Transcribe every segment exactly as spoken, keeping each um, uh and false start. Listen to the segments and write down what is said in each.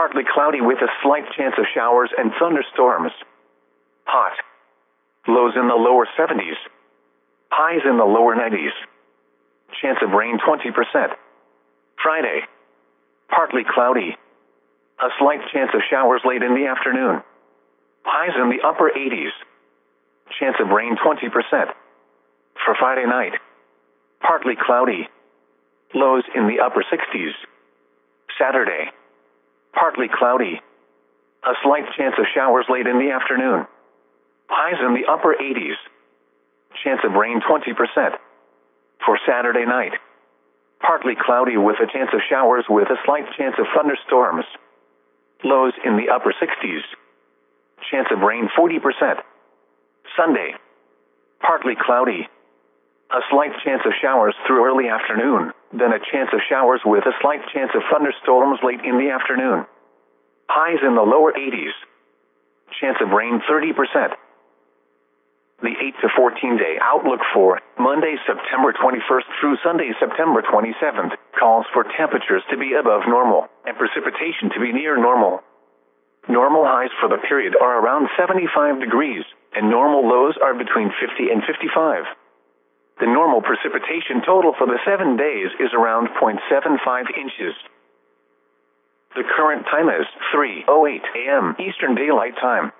partly cloudy with a slight chance of showers and thunderstorms. Hot. Lows in the lower seventies. Highs in the lower nineties. Chance of rain twenty percent. Friday. Partly cloudy. A slight chance of showers late in the afternoon. Highs in the upper eighties. Chance of rain twenty percent. For Friday night. Partly cloudy. Lows in the upper sixties. Saturday. Partly cloudy. A slight chance of showers late in the afternoon. Highs in the upper eighties. Chance of rain twenty percent. For Saturday night. Partly cloudy with a chance of showers with a slight chance of thunderstorms. Lows in the upper sixties. Chance of rain forty percent. Sunday. Partly cloudy. A slight chance of showers through early afternoon, then a chance of showers with a slight chance of thunderstorms late in the afternoon. Highs in the lower eighties. Chance of rain thirty percent. The eight to fourteen day outlook for Monday, September twenty-first through Sunday, September twenty-seventh, calls for temperatures to be above normal and precipitation to be near normal. Normal highs for the period are around seventy-five degrees, and normal lows are between fifty and fifty-five. The normal precipitation total for the seven days is around zero point seven five inches. The current time is three oh eight a.m. Eastern Daylight Time.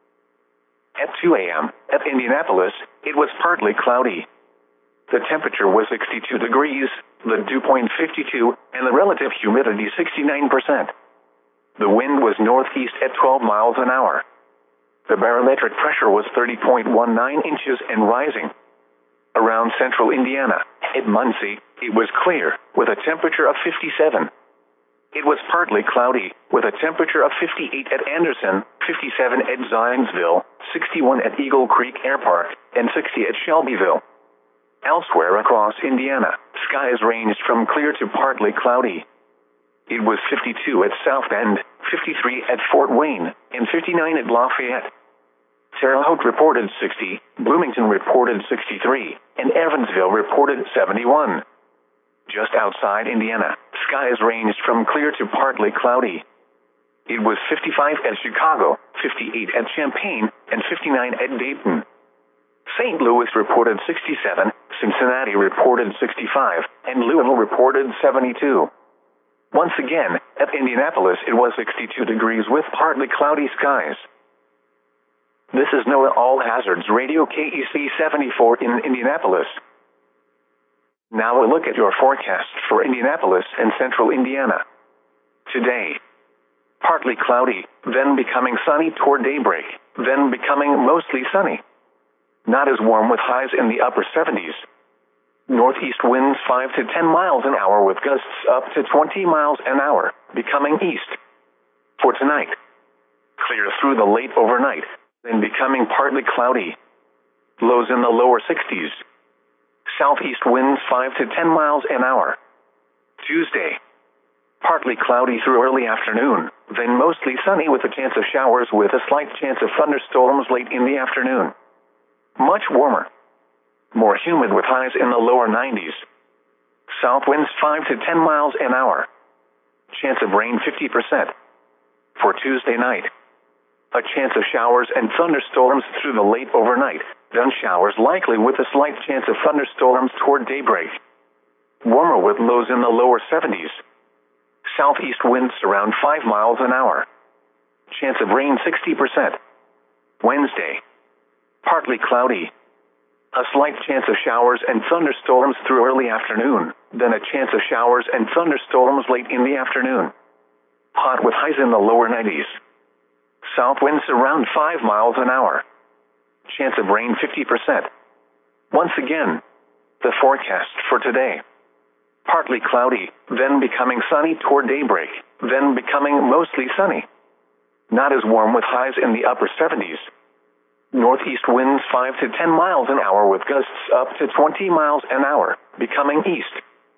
At two a.m., at Indianapolis, it was partly cloudy. The temperature was sixty-two degrees, the dew point fifty-two, and the relative humidity sixty-nine percent. The wind was northeast at twelve miles an hour. The barometric pressure was thirty point one nine inches and rising. Around central Indiana, at Muncie, it was clear, with a temperature of fifty-seven. It was partly cloudy, with a temperature of fifty-eight at Anderson, fifty-seven at Zionsville, sixty-one at Eagle Creek Air Park, and sixty at Shelbyville. Elsewhere across Indiana, skies ranged from clear to partly cloudy. It was fifty-two at South Bend, fifty-three at Fort Wayne, and fifty-nine at Lafayette. Terre Haute reported sixty, Bloomington reported sixty-three, and Evansville reported seventy-one. Just outside Indiana, skies ranged from clear to partly cloudy. It was fifty-five at Chicago, fifty-eight at Champaign, and fifty-nine at Dayton. Saint Louis reported sixty-seven, Cincinnati reported sixty-five, and Louisville reported seventy-two. Once again, at Indianapolis it was sixty-two degrees with partly cloudy skies. This is NOAA All Hazards Radio K E C seventy-four in Indianapolis. Now a look at your forecast for Indianapolis and central Indiana. Today, partly cloudy, then becoming sunny toward daybreak, then becoming mostly sunny. Not as warm with highs in the upper seventies. Northeast winds five to ten miles an hour with gusts up to twenty miles an hour, becoming east. For tonight, clear through the late overnight, then becoming partly cloudy. Lows in the lower sixties. Southeast winds five to ten miles an hour. Tuesday, partly cloudy through early afternoon, then mostly sunny with a chance of showers with a slight chance of thunderstorms late in the afternoon. Much warmer. More humid with highs in the lower nineties. South winds five to ten miles an hour. Chance of rain fifty percent. For Tuesday night, a chance of showers and thunderstorms through the late overnight, then showers likely with a slight chance of thunderstorms toward daybreak. Warmer with lows in the lower seventies. Southeast winds around five miles an hour. Chance of rain sixty percent. Wednesday, partly cloudy. A slight chance of showers and thunderstorms through early afternoon, then a chance of showers and thunderstorms late in the afternoon. Hot with highs in the lower nineties. South winds around five miles an hour. Chance of rain fifty percent. Once again, the forecast for today. Partly cloudy, then becoming sunny toward daybreak, then becoming mostly sunny. Not as warm with highs in the upper seventies. Northeast winds five to ten miles an hour with gusts up to twenty miles an hour, becoming east.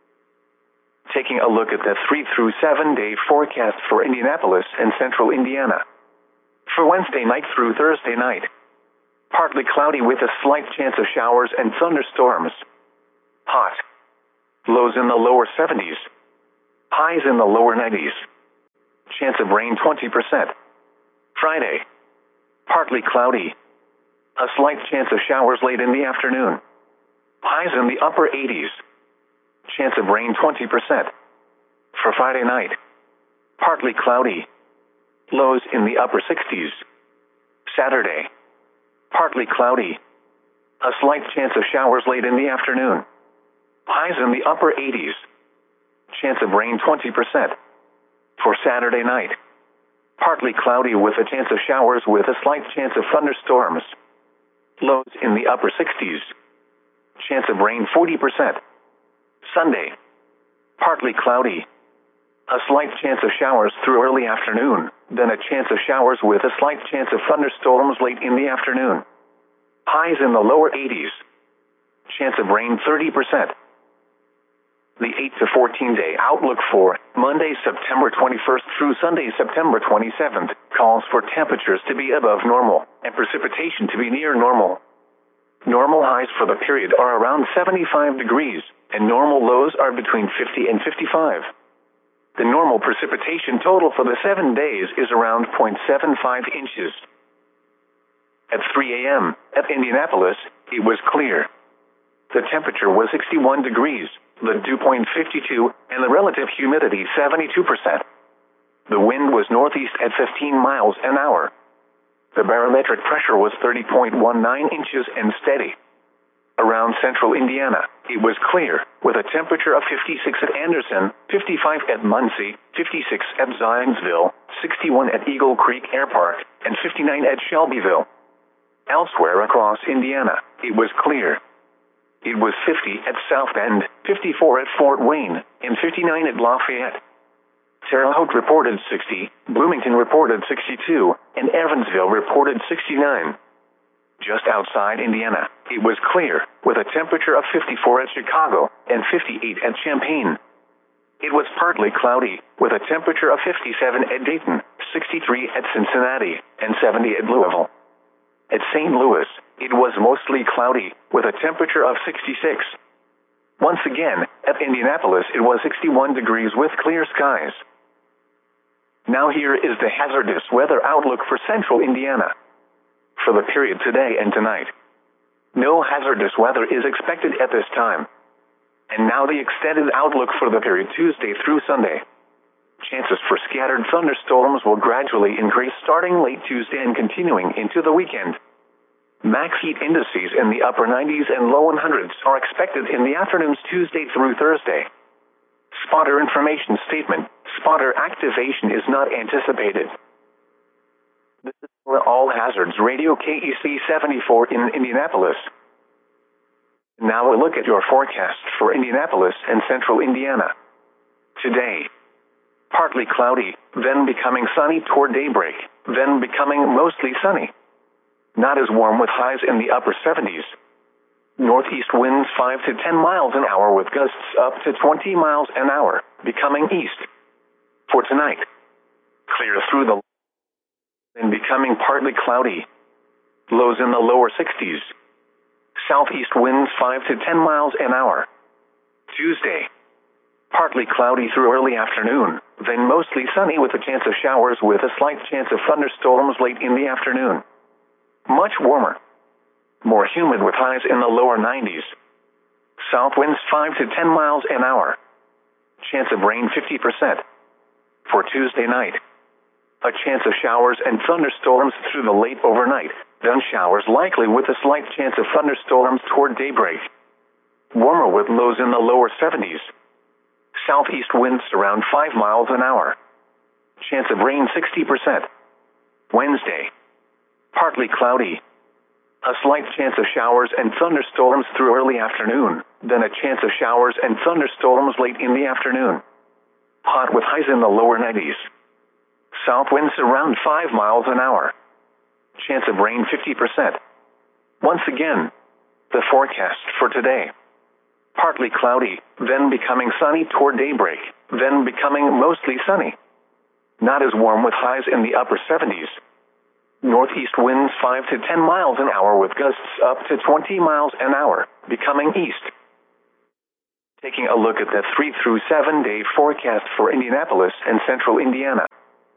Taking a look at the three through seven day forecast for Indianapolis and central Indiana. For Wednesday night through Thursday night, partly cloudy with a slight chance of showers and thunderstorms. Hot. Lows in the lower seventies. Highs in the lower nineties. Chance of rain twenty percent. Friday. Partly cloudy. A slight chance of showers late in the afternoon. Highs in the upper eighties. Chance of rain twenty percent. For Friday night. Partly cloudy. Lows in the upper sixties. Saturday. Partly cloudy. A slight chance of showers late in the afternoon. Highs in the upper eighties. Chance of rain twenty percent. For Saturday night. Partly cloudy with a chance of showers with a slight chance of thunderstorms. Lows in the upper sixties. Chance of rain forty percent. Sunday. Partly cloudy. A slight chance of showers through early afternoon, then a chance of showers with a slight chance of thunderstorms late in the afternoon. Highs in the lower eighties. Chance of rain thirty percent. The eight to fourteen day outlook for Monday, September twenty-first through Sunday, September twenty-seventh, calls for temperatures to be above normal and precipitation to be near normal. Normal highs for the period are around seventy-five degrees, and normal lows are between fifty and fifty-five. The normal precipitation total for the seven days is around zero point seven five inches. At three a m at Indianapolis, it was clear. The temperature was sixty-one degrees, the dew point fifty-two, and the relative humidity seventy-two percent. The wind was northeast at fifteen miles an hour. The barometric pressure was thirty point one nine inches and steady. Around central Indiana, it was clear, with a temperature of fifty-six at Anderson, fifty-five at Muncie, fifty-six at Zionsville, sixty-one at Eagle Creek Air Park, and fifty-nine at Shelbyville. Elsewhere across Indiana, it was clear. It was fifty at South Bend, fifty-four at Fort Wayne, and fifty-nine at Lafayette. Terre Haute reported sixty, Bloomington reported sixty-two, and Evansville reported sixty-nine. Just outside Indiana, it was clear, with a temperature of fifty-four at Chicago and fifty-eight at Champaign. It was partly cloudy, with a temperature of fifty-seven at Dayton, sixty-three at Cincinnati, and seventy at Louisville. At Saint Louis, it was mostly cloudy, with a temperature of sixty-six. Once again, at Indianapolis it was sixty-one degrees with clear skies. Now here is the hazardous weather outlook for central Indiana. For the period today and tonight, no hazardous weather is expected at this time. And now the extended outlook for the period Tuesday through Sunday. Chances for scattered thunderstorms will gradually increase starting late Tuesday and continuing into the weekend. Max heat indices in the upper nineties and low hundreds are expected in the afternoons Tuesday through Thursday. Spotter information statement: spotter activation is not anticipated. This is for All Hazards Radio K E C seventy-four in Indianapolis. Now a look at your forecast for Indianapolis and central Indiana. Today, partly cloudy, then becoming sunny toward daybreak, then becoming mostly sunny. Not as warm with highs in the upper seventies. Northeast winds five to ten miles an hour with gusts up to twenty miles an hour, becoming east. For tonight, clear through the and becoming partly cloudy. Lows in the lower sixties. Southeast winds five to ten miles an hour. Tuesday, partly cloudy through early afternoon, then mostly sunny with a chance of showers with a slight chance of thunderstorms late in the afternoon. Much warmer. More humid with highs in the lower nineties. South winds five to ten miles an hour. Chance of rain fifty percent. For Tuesday night, a chance of showers and thunderstorms through the late overnight, then showers likely with a slight chance of thunderstorms toward daybreak. Warmer with lows in the lower seventies. Southeast winds around five miles an hour. Chance of rain sixty percent. Wednesday, partly cloudy. A slight chance of showers and thunderstorms through early afternoon, then a chance of showers and thunderstorms late in the afternoon. Hot with highs in the lower nineties. South winds around five miles an hour. Chance of rain fifty percent. Once again, the forecast for today. Partly cloudy, then becoming sunny toward daybreak, then becoming mostly sunny. Not as warm with highs in the upper seventies. Northeast winds five to ten miles an hour with gusts up to twenty miles an hour, becoming east. Taking a look at the three through seven day forecast for Indianapolis and central Indiana.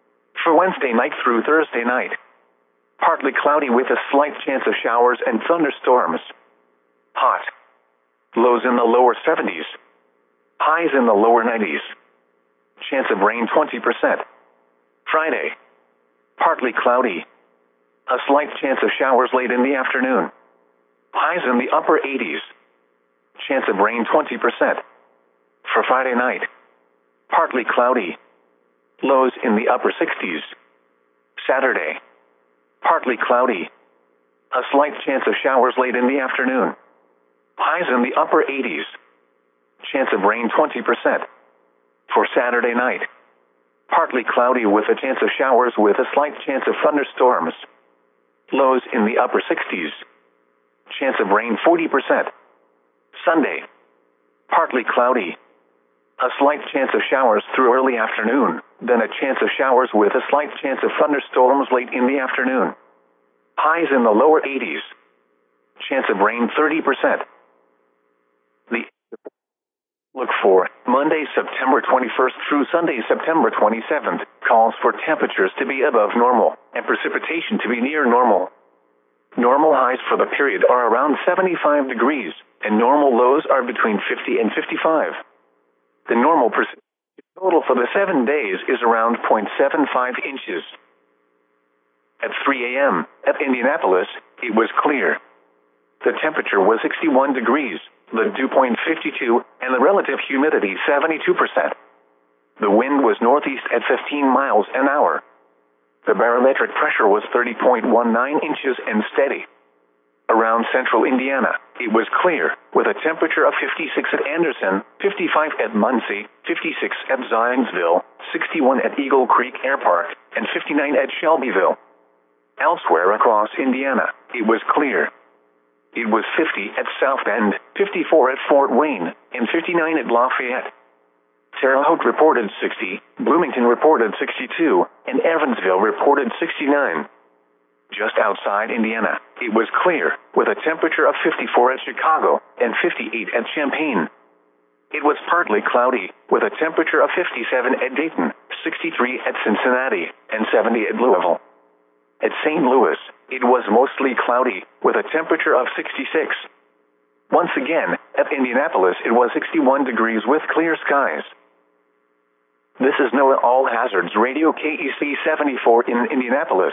For Wednesday night through Thursday night, partly cloudy with a slight chance of showers and thunderstorms. Hot. Lows in the lower seventies. Highs in the lower nineties. Chance of rain twenty percent. Friday. Partly cloudy. A slight chance of showers late in the afternoon. Highs in the upper eighties. Chance of rain twenty percent. For Friday night. Partly cloudy. Lows in the upper sixties. Saturday. Partly cloudy. A slight chance of showers late in the afternoon. Highs in the upper eighties. Chance of rain twenty percent. For Saturday night. Partly cloudy with a chance of showers with a slight chance of thunderstorms. Lows in the upper sixties. Chance of rain forty percent. Sunday. Partly cloudy. A slight chance of showers through early afternoon, then a chance of showers with a slight chance of thunderstorms late in the afternoon. Highs in the lower eighties. Chance of rain thirty percent. The look for Monday, September twenty-first through Sunday, September twenty-seventh, calls for temperatures to be above normal and precipitation to be near normal. Normal highs for the period are around seventy-five degrees, and normal lows are between fifty and fifty-five. The normal precipitation total for the seven days is around zero point seven five inches. At three a m at Indianapolis, it was clear. The temperature was sixty-one degrees, the dew point fifty-two, and the relative humidity seventy-two percent. The wind was northeast at fifteen miles an hour. The barometric pressure was thirty point one nine inches and steady. Around central Indiana, it was clear, with a temperature of fifty-six at Anderson, fifty-five at Muncie, fifty-six at Zionsville, sixty-one at Eagle Creek Air Park, and fifty-nine at Shelbyville. Elsewhere across Indiana, it was clear. It was fifty at South Bend, fifty-four at Fort Wayne, and fifty-nine at Lafayette. Terre Haute reported sixty, Bloomington reported sixty-two, and Evansville reported sixty-nine. Just outside Indiana, it was clear, with a temperature of fifty-four at Chicago and fifty-eight at Champaign. It was partly cloudy, with a temperature of fifty-seven at Dayton, sixty-three at Cincinnati, and seventy at Louisville. At Saint Louis, it was mostly cloudy, with a temperature of sixty-six. Once again, at Indianapolis it was sixty-one degrees with clear skies. This is NOAA All Hazards Radio K E C seventy-four in Indianapolis.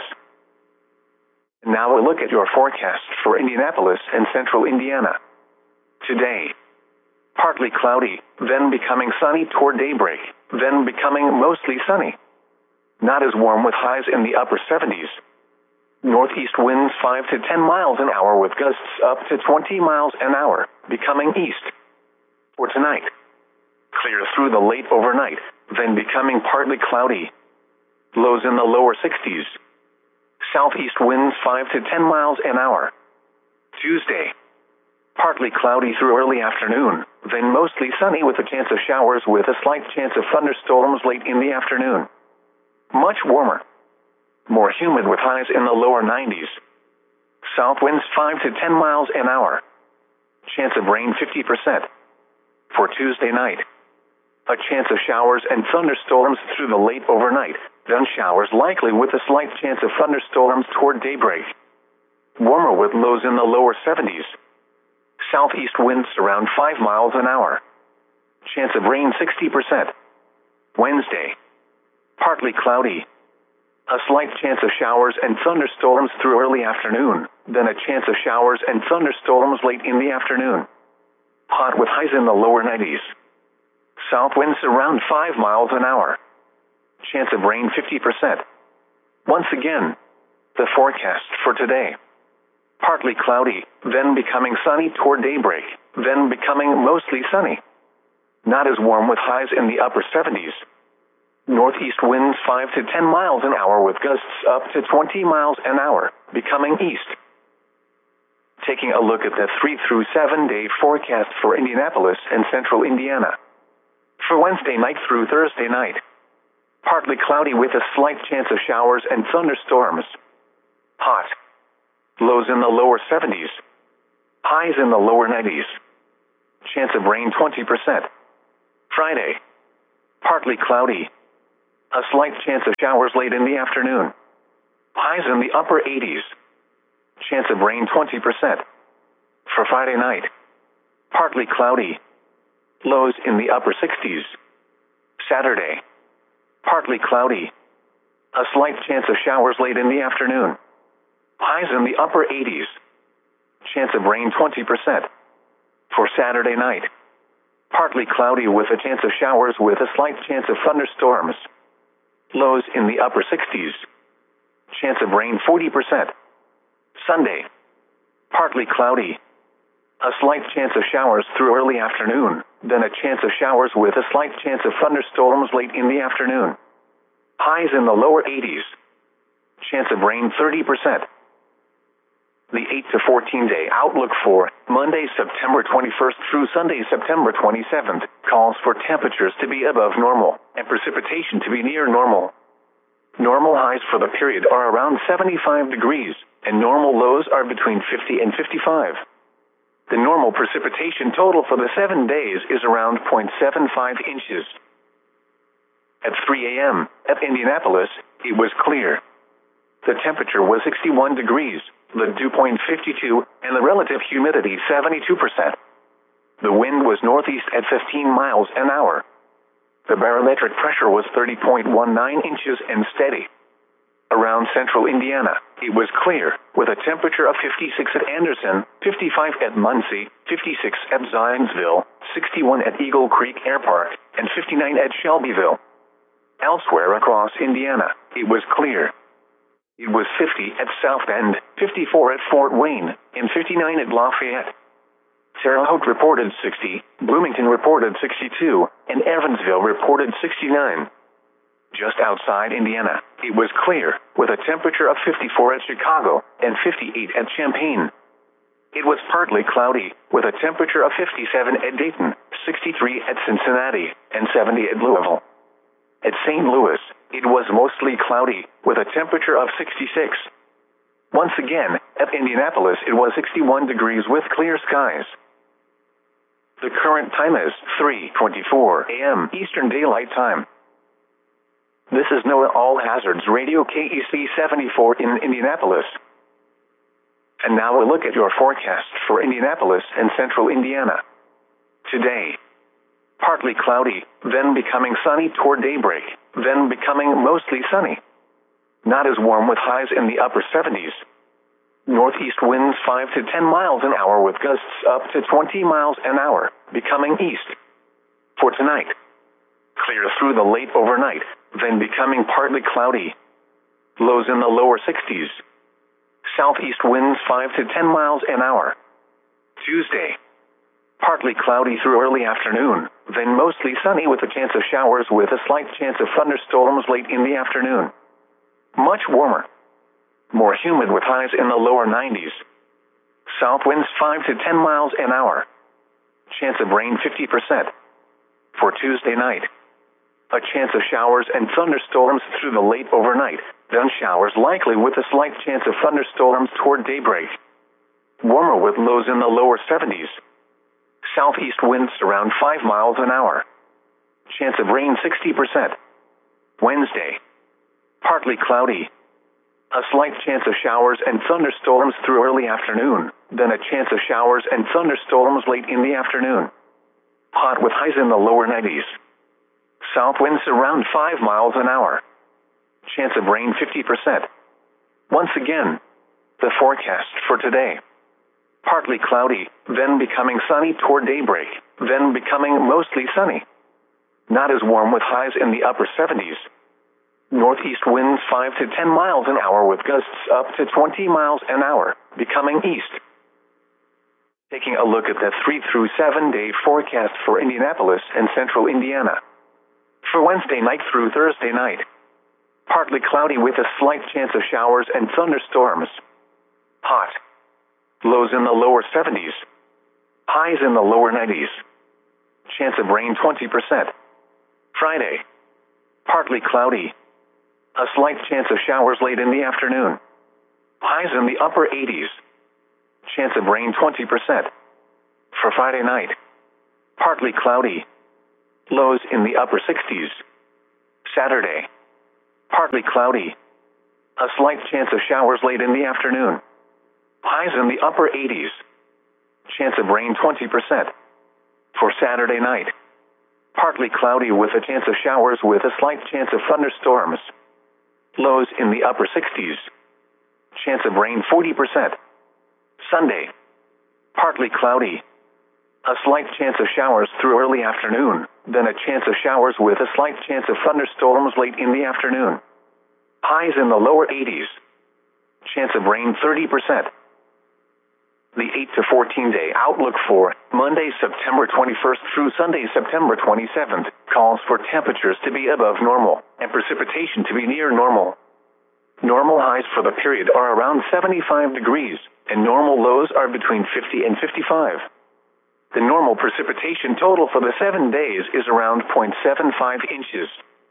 Now a look at your forecast for Indianapolis and central Indiana. Today, partly cloudy, then becoming sunny toward daybreak, then becoming mostly sunny. Not as warm with highs in the upper seventies. Northeast winds five to ten miles an hour with gusts up to twenty miles an hour, becoming east. For tonight, clear through the late overnight, then becoming partly cloudy. Lows in the lower sixties. Southeast winds five to ten miles an hour. Tuesday, partly cloudy through early afternoon, then mostly sunny with a chance of showers with a slight chance of thunderstorms late in the afternoon. Much warmer. More humid with highs in the lower nineties. South winds five to ten miles an hour. Chance of rain fifty percent. For Tuesday night, a chance of showers and thunderstorms through the late overnight, then showers likely with a slight chance of thunderstorms toward daybreak. Warmer with lows in the lower seventies. Southeast winds around five miles an hour. Chance of rain sixty percent. Wednesday, partly cloudy. A slight chance of showers and thunderstorms through early afternoon, then a chance of showers and thunderstorms late in the afternoon. Hot with highs in the lower nineties. South winds around five miles an hour. Chance of rain fifty percent. Once again, the forecast for today. Partly cloudy, then becoming sunny toward daybreak, then becoming mostly sunny. Not as warm with highs in the upper seventies. Northeast winds five to ten miles an hour with gusts up to twenty miles an hour, becoming east. Taking a look at the three through seven day forecast for Indianapolis and central Indiana. For Wednesday night through Thursday night, partly cloudy with a slight chance of showers and thunderstorms. Hot. Lows in the lower seventies. Highs in the lower nineties. Chance of rain twenty percent. Friday, partly cloudy. A slight chance of showers late in the afternoon. Highs in the upper eighties. Chance of rain twenty percent. For Friday night, partly cloudy. Lows in the upper sixties. Saturday, partly cloudy. A slight chance of showers late in the afternoon. Highs in the upper eighties. Chance of rain twenty percent. For Saturday night, partly cloudy with a chance of showers with a slight chance of thunderstorms. Lows in the upper sixties. Chance of rain forty percent. Sunday, partly cloudy. A slight chance of showers through early afternoon, then a chance of showers with a slight chance of thunderstorms late in the afternoon. Highs in the lower eighties. Chance of rain thirty percent. The eight to fourteen day outlook for Monday, September twenty-first through Sunday, September twenty-seventh, calls for temperatures to be above normal and precipitation to be near normal. Normal highs for the period are around seventy-five degrees, and normal lows are between fifty and fifty-five. The normal precipitation total for the seven days is around zero point seven five inches. At three a m at Indianapolis, it was clear. The temperature was sixty-one degrees, the dew point fifty-two, and the relative humidity seventy-two percent. The wind was northeast at fifteen miles an hour. The barometric pressure was thirty point one nine inches and steady. Around central Indiana, it was clear, with a temperature of fifty-six at Anderson, fifty-five at Muncie, fifty-six at Zionsville, sixty-one at Eagle Creek Air Park, and fifty-nine at Shelbyville. Elsewhere across Indiana, it was clear. It was fifty at South Bend, fifty-four at Fort Wayne, and fifty-nine at Lafayette. Terre Haute reported sixty, Bloomington reported sixty-two, and Evansville reported sixty-nine. Just outside Indiana, it was clear, with a temperature of fifty-four at Chicago and fifty-eight at Champaign. It was partly cloudy, with a temperature of fifty-seven at Dayton, sixty-three at Cincinnati, and seventy at Louisville. At Saint Louis, it was mostly cloudy, with a temperature of sixty-six. Once again, at Indianapolis it was sixty-one degrees with clear skies. The current time is three twenty-four a m Eastern Daylight Time. This is NOAA All Hazards Radio K E C seventy-four in Indianapolis. And now a look at your forecast for Indianapolis and central Indiana. Today, partly cloudy, then becoming sunny toward daybreak, then becoming mostly sunny. Not as warm with highs in the upper seventies. Northeast winds five to ten miles an hour with gusts up to twenty miles an hour, becoming east. For tonight, clear through the late overnight, then becoming partly cloudy. Lows in the lower sixties. Southeast winds five to ten miles an hour. Tuesday, partly cloudy through early afternoon, then mostly sunny with a chance of showers with a slight chance of thunderstorms late in the afternoon. Much warmer. More humid with highs in the lower nineties. South winds five to ten miles an hour. Chance of rain fifty percent. For Tuesday night, a chance of showers and thunderstorms through the late overnight, then showers likely with a slight chance of thunderstorms toward daybreak. Warmer with lows in the lower seventies. Southeast winds around five miles an hour. Chance of rain sixty percent. Wednesday, partly cloudy. A slight chance of showers and thunderstorms through early afternoon, then a chance of showers and thunderstorms late in the afternoon. Hot with highs in the lower nineties. South winds around five miles an hour. Chance of rain fifty percent. Once again, the forecast for today. Partly cloudy, then becoming sunny toward daybreak, then becoming mostly sunny. Not as warm with highs in the upper seventies. Northeast winds five to ten miles an hour with gusts up to twenty miles an hour, becoming east. Taking a look at the three through seven day forecast for Indianapolis and central Indiana. For Wednesday night through Thursday night, partly cloudy with a slight chance of showers and thunderstorms. Hot. Lows in the lower seventies. Highs in the lower nineties. Chance of rain twenty percent. Friday, partly cloudy. A slight chance of showers late in the afternoon. Highs in the upper eighties. Chance of rain twenty percent. For Friday night, partly cloudy. Lows in the upper sixties. Saturday, Partly cloudy. A slight chance of showers late in the afternoon. Highs in the upper eighties. Chance of rain twenty percent. For Saturday night, partly cloudy with a chance of showers with a slight chance of thunderstorms. Lows in the upper sixties. Chance of rain forty percent. Sunday, partly cloudy. A slight chance of showers through early afternoon, then a chance of showers with a slight chance of thunderstorms late in the afternoon. Highs in the lower eighties. Chance of rain thirty percent. The eight to fourteen day outlook for Monday, September twenty-first through Sunday, September twenty-seventh, calls for temperatures to be above normal and precipitation to be near normal. Normal highs for the period are around seventy-five degrees, and normal lows are between fifty and fifty-five. The normal precipitation total for the seven days is around zero point seven five inches.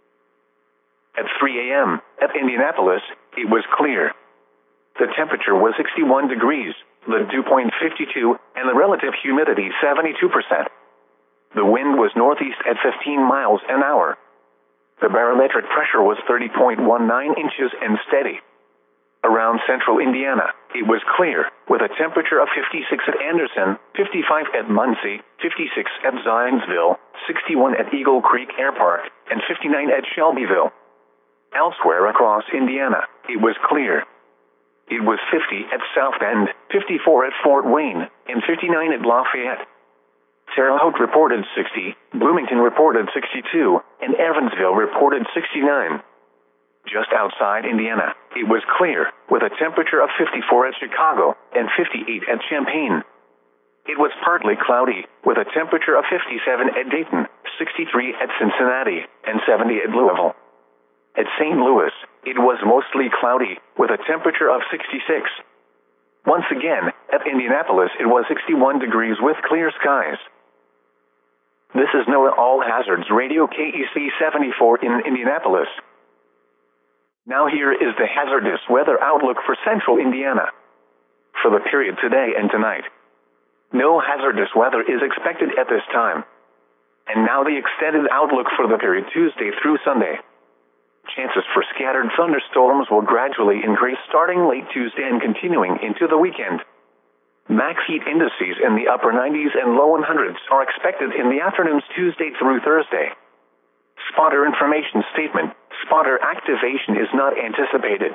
At three a m at Indianapolis, it was clear. The temperature was sixty-one degrees, the dew point fifty-two, and the relative humidity seventy-two percent. The wind was northeast at fifteen miles an hour. The barometric pressure was thirty point one nine inches and steady. Around central Indiana, it was clear, with a temperature of fifty-six at Anderson, fifty-five at Muncie, fifty-six at Zionsville, sixty-one at Eagle Creek Air Park, and fifty-nine at Shelbyville. Elsewhere across Indiana, it was clear. It was fifty at South Bend, fifty-four at Fort Wayne, and fifty-nine at Lafayette. Terre Haute reported sixty, Bloomington reported sixty-two, and Evansville reported sixty-nine. Just outside Indiana, it was clear, with a temperature of fifty-four at Chicago and fifty-eight at Champaign. It was partly cloudy, with a temperature of fifty-seven at Dayton, sixty-three at Cincinnati, and seventy at Louisville. At Saint Louis, it was mostly cloudy, with a temperature of sixty-six. Once again, at Indianapolis it was sixty-one degrees with clear skies. This is NOAA All Hazards Radio K E C seventy-four in Indianapolis. Now here is the hazardous weather outlook for central Indiana. For the period today and tonight, no hazardous weather is expected at this time. And now the extended outlook for the period Tuesday through Sunday. Chances for scattered thunderstorms will gradually increase starting late Tuesday and continuing into the weekend. Max heat indices in the upper nineties and low hundreds are expected in the afternoons Tuesday through Thursday. Spotter information statement: spotter activation is not anticipated.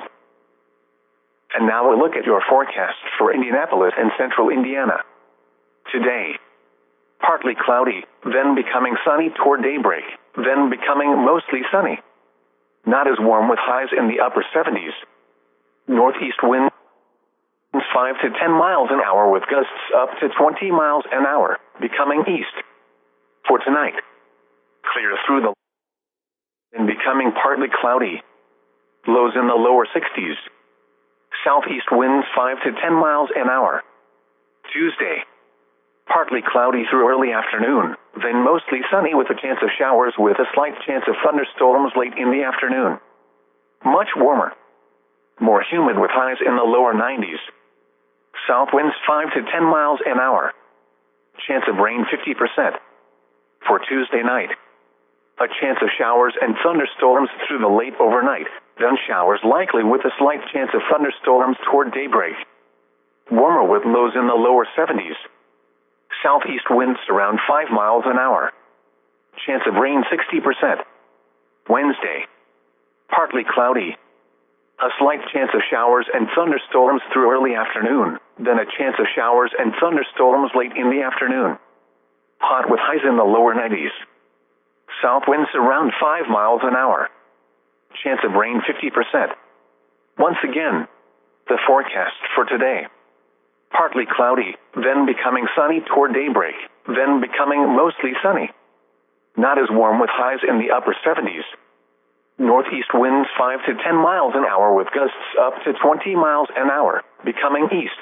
And now a look at your forecast for Indianapolis and central Indiana. Today, partly cloudy, then becoming sunny toward daybreak, then becoming mostly sunny. Not as warm with highs in the upper seventies. Northeast winds five to ten miles an hour with gusts up to twenty miles an hour, becoming east. For tonight, clear through the and becoming partly cloudy. Lows in the lower sixties. Southeast winds five to ten miles an hour. Tuesday, partly cloudy through early afternoon, then mostly sunny with a chance of showers with a slight chance of thunderstorms late in the afternoon. Much warmer. More humid with highs in the lower nineties. South winds five to ten miles an hour. Chance of rain fifty percent. For Tuesday night, a chance of showers and thunderstorms through the late overnight, then showers likely with a slight chance of thunderstorms toward daybreak. Warmer with lows in the lower seventies. Southeast winds around five miles an hour. Chance of rain sixty percent. Wednesday, partly cloudy. A slight chance of showers and thunderstorms through early afternoon, then a chance of showers and thunderstorms late in the afternoon. Hot with highs in the lower nineties. South winds around five miles an hour. Chance of rain fifty percent. Once again, the forecast for today. Partly cloudy, then becoming sunny toward daybreak, then becoming mostly sunny. Not as warm with highs in the upper seventies. Northeast winds five to ten miles an hour with gusts up to twenty miles an hour, becoming east.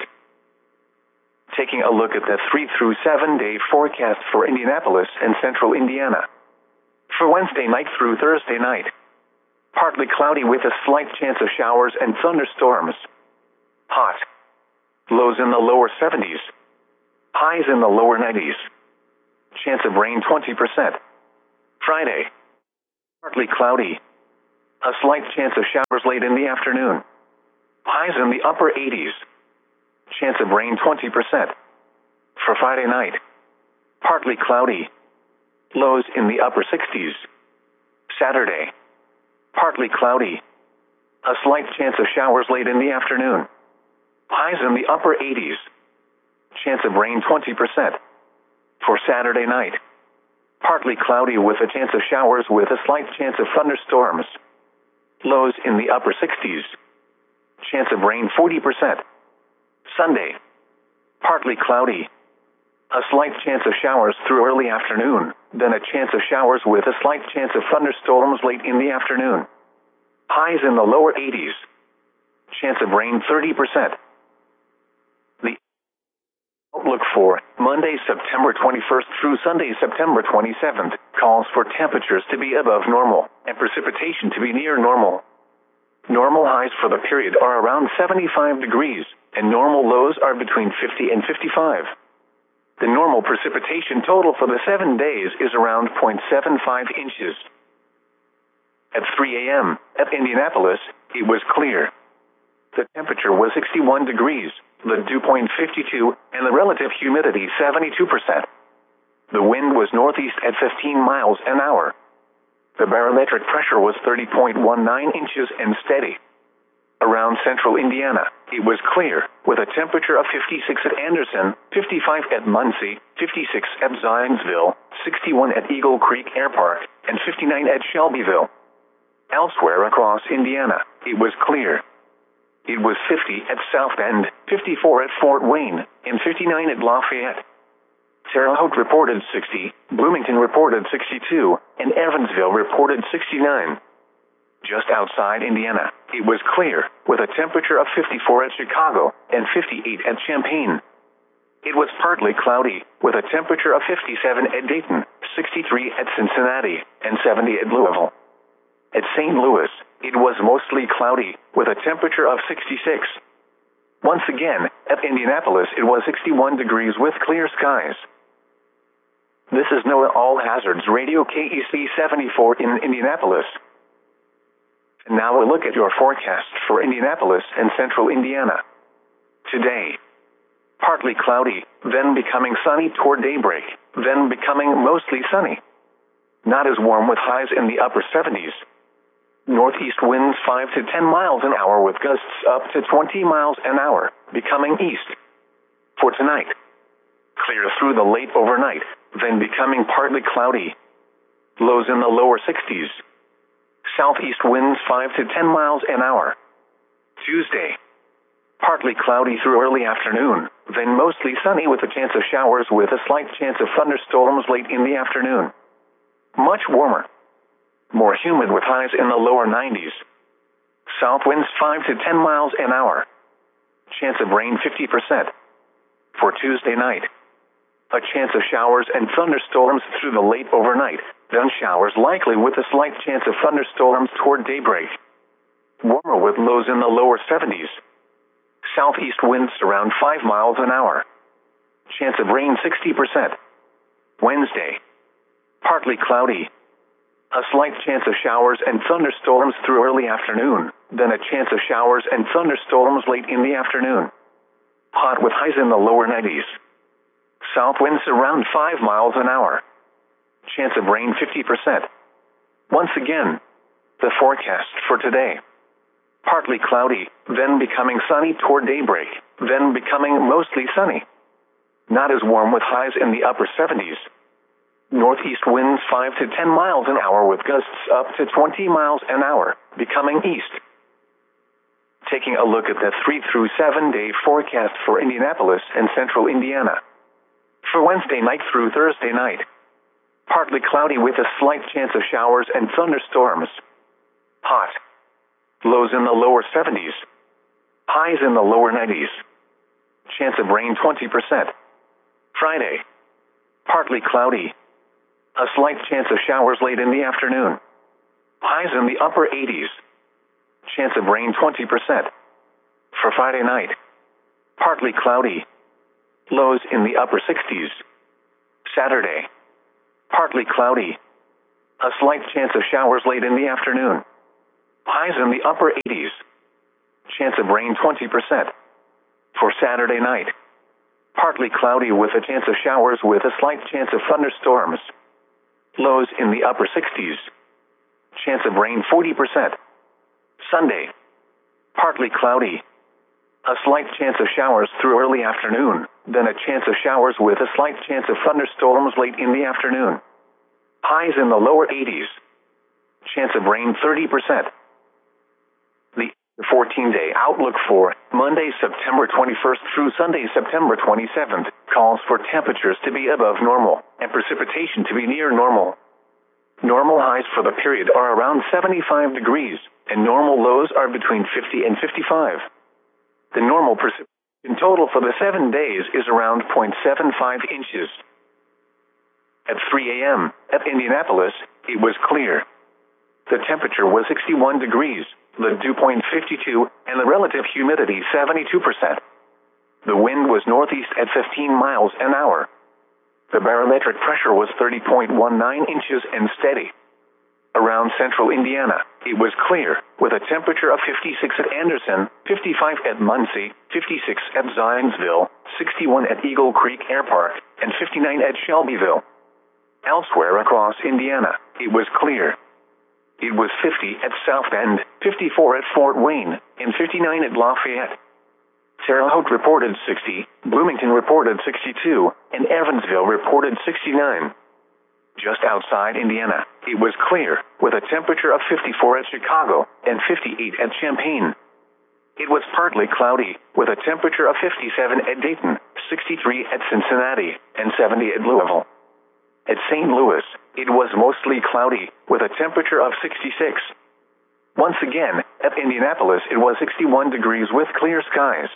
Taking a look at the three through seven day forecast for Indianapolis and central Indiana. For Wednesday night through Thursday night, partly cloudy with a slight chance of showers and thunderstorms. Hot. Lows in the lower seventies. Highs in the lower nineties. Chance of rain twenty percent. Friday, partly cloudy. A slight chance of showers late in the afternoon. Highs in the upper eighties. Chance of rain twenty percent. For Friday night, partly cloudy. Lows in the upper sixties. Saturday, partly cloudy. A slight chance of showers late in the afternoon. Highs in the upper eighties. Chance of rain twenty percent. For Saturday night, partly cloudy with a chance of showers with a slight chance of thunderstorms. Lows in the upper sixties. Chance of rain forty percent. Sunday, partly cloudy. A slight chance of showers through early afternoon, then a chance of showers with a slight chance of thunderstorms late in the afternoon. Highs in the lower eighties. Chance of rain thirty percent. The outlook for Monday, September twenty-first through Sunday, September twenty-seventh, calls for temperatures to be above normal and precipitation to be near normal. Normal highs for the period are around seventy-five degrees, and normal lows are between fifty and fifty-five. The normal precipitation total for the seven days is around zero point seven five inches. At three a m at Indianapolis, it was clear. The temperature was sixty-one degrees, the dew point fifty-two, and the relative humidity seventy-two percent. The wind was northeast at fifteen miles an hour. The barometric pressure was thirty point one nine inches and steady. Around central Indiana, it was clear, with a temperature of fifty-six at Anderson, fifty-five at Muncie, fifty-six at Zionsville, sixty-one at Eagle Creek Air Park, and fifty-nine at Shelbyville. Elsewhere across Indiana, it was clear. It was fifty at South Bend, fifty-four at Fort Wayne, and fifty-nine at Lafayette. Terre Haute reported sixty, Bloomington reported sixty-two, and Evansville reported sixty-nine. Just outside Indiana, it was clear, with a temperature of fifty-four at Chicago and fifty-eight at Champaign. It was partly cloudy, with a temperature of fifty-seven at Dayton, sixty-three at Cincinnati, and seventy at Louisville. At Saint Louis, it was mostly cloudy, with a temperature of sixty-six. Once again, at Indianapolis it was sixty-one degrees with clear skies. This is NOAA All Hazards Radio K E C seventy-four in Indianapolis. And now a look at your forecast for Indianapolis and central Indiana. Today, partly cloudy, then becoming sunny toward daybreak, then becoming mostly sunny. Not as warm with highs in the upper seventies. Northeast winds five to ten miles an hour with gusts up to twenty miles an hour, becoming east. For tonight, clear through the late overnight, then becoming partly cloudy. Lows in the lower sixties. Southeast winds five to ten miles an hour. Tuesday, partly cloudy through early afternoon, then mostly sunny with a chance of showers with a slight chance of thunderstorms late in the afternoon. Much warmer. More humid with highs in the lower nineties. South winds five to ten miles an hour. Chance of rain fifty percent. For Tuesday night, a chance of showers and thunderstorms through the late overnight, then showers likely with a slight chance of thunderstorms toward daybreak. Warmer with lows in the lower seventies. Southeast winds around five miles an hour. Chance of rain sixty percent. Wednesday, partly cloudy. A slight chance of showers and thunderstorms through early afternoon, then a chance of showers and thunderstorms late in the afternoon. Hot with highs in the lower nineties. South winds around five miles an hour. Chance of rain fifty percent. Once again, the forecast for today. Partly cloudy, then becoming sunny toward daybreak, then becoming mostly sunny. Not as warm with highs in the upper seventies. Northeast winds five to ten miles an hour with gusts up to twenty miles an hour, becoming east. Taking a look at the three through seven day forecast for Indianapolis and central Indiana. For Wednesday night through Thursday night, partly cloudy with a slight chance of showers and thunderstorms. Hot. Lows in the lower seventies. Highs in the lower nineties. Chance of rain twenty percent. Friday, partly cloudy. A slight chance of showers late in the afternoon. Highs in the upper eighties. Chance of rain twenty percent. For Friday night, partly cloudy. Lows in the upper sixties. Saturday, partly cloudy. A slight chance of showers late in the afternoon. Highs in the upper eighties. Chance of rain twenty percent. For Saturday night, partly cloudy with a chance of showers with a slight chance of thunderstorms. Lows in the upper sixties. Chance of rain forty percent. Sunday, partly cloudy. A slight chance of showers through early afternoon, then a chance of showers with a slight chance of thunderstorms late in the afternoon. Highs in the lower eighties. Chance of rain thirty percent. The fourteen-day outlook for Monday, September twenty-first through Sunday, September twenty-seventh, calls for temperatures to be above normal and precipitation to be near normal. Normal highs for the period are around seventy-five degrees, and normal lows are between fifty and fifty-five. The normal precipitation total for the seven days is around zero point seven five inches. At three a m at Indianapolis, it was clear. The temperature was sixty-one degrees, the dew point fifty-two, and the relative humidity seventy-two percent. The wind was northeast at fifteen miles an hour. The barometric pressure was thirty point one nine inches and steady. Around central Indiana, it was clear, with a temperature of fifty-six at Anderson, fifty-five at Muncie, fifty-six at Zionsville, sixty-one at Eagle Creek Air Park, and fifty-nine at Shelbyville. Elsewhere across Indiana, it was clear. It was fifty at South Bend, fifty-four at Fort Wayne, and fifty-nine at Lafayette. Terre Haute reported sixty, Bloomington reported sixty-two, and Evansville reported sixty-nine. Just outside Indiana, it was clear, with a temperature of fifty-four at Chicago and fifty-eight at Champaign. It was partly cloudy, with a temperature of fifty-seven at Dayton, sixty-three at Cincinnati, and seventy at Louisville. At Saint Louis, it was mostly cloudy, with a temperature of sixty-six. Once again, at Indianapolis it was sixty-one degrees with clear skies.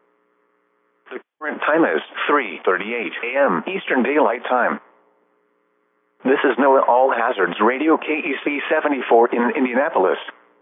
The current time is three thirty-eight a m Eastern Daylight Time. This is NOAA All Hazards Radio K E C seventy-four in Indianapolis.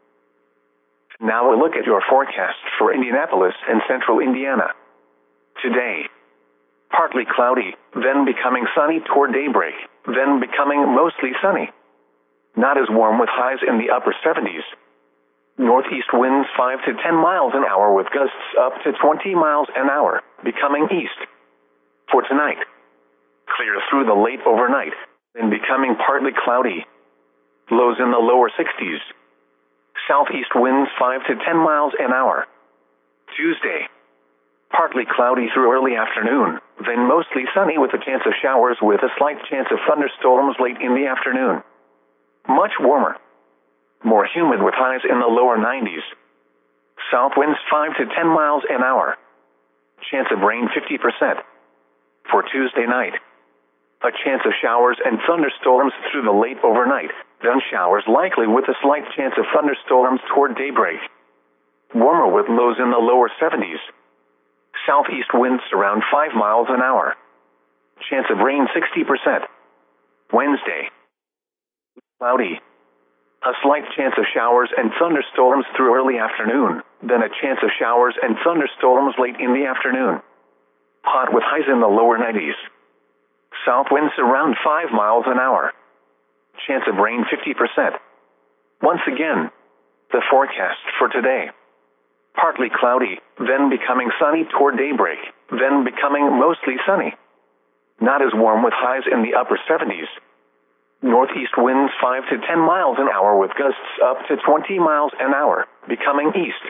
Now a look at your forecast for Indianapolis and central Indiana. Today, partly cloudy, then becoming sunny toward daybreak, then becoming mostly sunny. Not as warm with highs in the upper seventies. Northeast winds five to ten miles an hour with gusts up to twenty miles an hour, becoming east. For tonight, clear through the late overnight, then becoming partly cloudy. Lows in the lower sixties. Southeast winds five to ten miles an hour. Tuesday, partly cloudy through early afternoon, then mostly sunny with a chance of showers with a slight chance of thunderstorms late in the afternoon. Much warmer. More humid with highs in the lower nineties. South winds five to ten miles an hour. Chance of rain fifty percent. For Tuesday night, a chance of showers and thunderstorms through the late overnight, then showers likely with a slight chance of thunderstorms toward daybreak. Warmer with lows in the lower seventies. Southeast winds around five miles an hour. Chance of rain sixty percent. Wednesday, cloudy. A slight chance of showers and thunderstorms through early afternoon, then a chance of showers and thunderstorms late in the afternoon. Hot with highs in the lower nineties. South winds around five miles an hour. Chance of rain fifty percent. Once again, the forecast for today. Partly cloudy, then becoming sunny toward daybreak, then becoming mostly sunny. Not as warm with highs in the upper seventies. Northeast winds five to ten miles an hour with gusts up to twenty miles an hour, becoming east.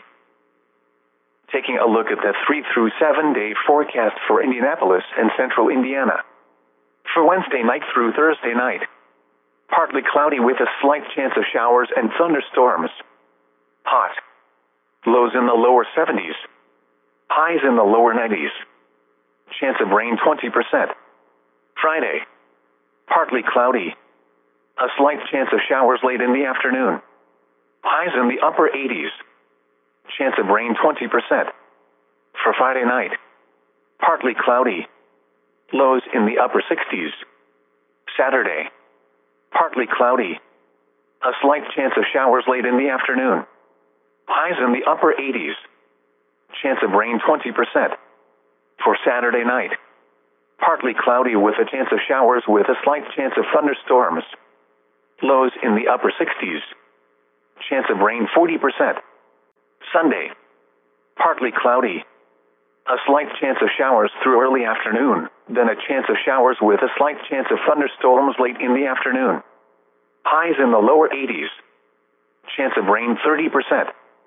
Taking a look at the three through seven day forecast for Indianapolis and central Indiana. For Wednesday night through Thursday night, partly cloudy with a slight chance of showers and thunderstorms. Hot. Lows in the lower seventies. Highs in the lower nineties. Chance of rain twenty percent. Friday, partly cloudy. A slight chance of showers late in the afternoon. Highs in the upper eighties. Chance of rain twenty percent. For Friday night, partly cloudy. Lows in the upper sixties. Saturday, partly cloudy. A slight chance of showers late in the afternoon. Highs in the upper eighties. Chance of rain twenty percent. For Saturday night, partly cloudy with a chance of showers with a slight chance of thunderstorms. Lows in the upper sixties. Chance of rain forty percent. Sunday. Partly cloudy. A slight chance of showers through early afternoon, then a chance of showers with a slight chance of thunderstorms late in the afternoon. Highs in the lower eighties. Chance of rain thirty percent.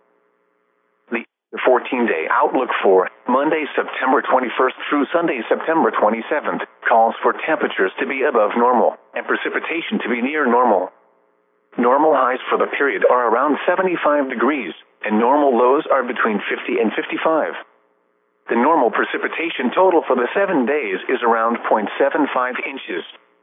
The fourteen-day outlook for Monday, September twenty-first through Sunday, September twenty-seventh, calls for temperatures to be above normal and precipitation to be near normal. Normal highs for the period are around seventy-five degrees, and normal lows are between fifty and fifty-five. The normal precipitation total for the seven days is around zero point seven five inches.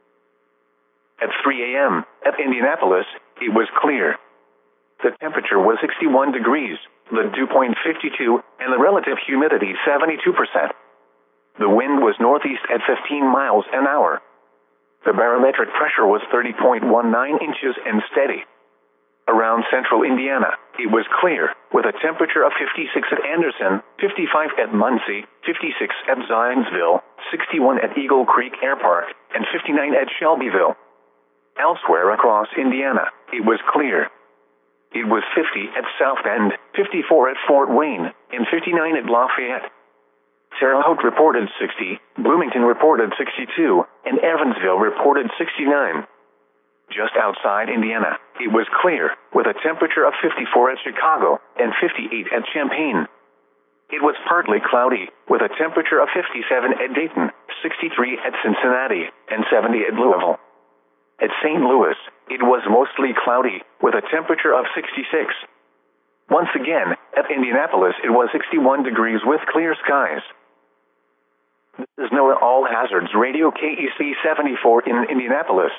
At three A M at Indianapolis, it was clear. The temperature was sixty-one degrees, the dew point fifty-two, and the relative humidity seventy-two percent. The wind was northeast at fifteen miles an hour. The barometric pressure was thirty point one nine inches and steady. Around central Indiana, it was clear, with a temperature of fifty-six at Anderson, fifty-five at Muncie, fifty-six at Zionsville, sixty-one at Eagle Creek Air Park, and fifty-nine at Shelbyville. Elsewhere across Indiana, it was clear. It was fifty at South Bend, fifty-four at Fort Wayne, and fifty-nine at Lafayette. Terre Haute reported sixty, Bloomington reported sixty-two, and Evansville reported sixty-nine. Just outside Indiana, it was clear, with a temperature of fifty-four at Chicago and fifty-eight at Champaign. It was partly cloudy, with a temperature of fifty-seven at Dayton, sixty-three at Cincinnati, and seventy at Louisville. At Saint Louis, it was mostly cloudy, with a temperature of sixty-six. Once again, at Indianapolis it was sixty-one degrees with clear skies. This is NOAA All Hazards Radio K E C seventy-four in Indianapolis.